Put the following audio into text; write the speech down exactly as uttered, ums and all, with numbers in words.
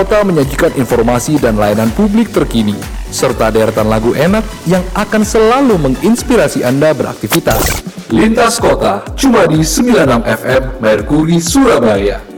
Kota menyajikan informasi dan layanan publik terkini, serta deretan lagu enak yang akan selalu menginspirasi Anda beraktivitas. Lintas Kota, cuma di sembilan puluh enam F M Merkuri Surabaya.